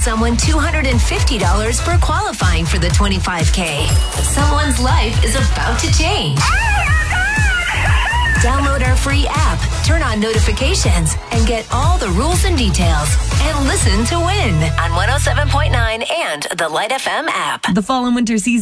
someone $250 for qualifying for the 25K. Someone's life is about to change. Download our free app, turn on notifications, and get all the rules and details. And listen to win on 107.9 and the Light FM app. The fall and winter season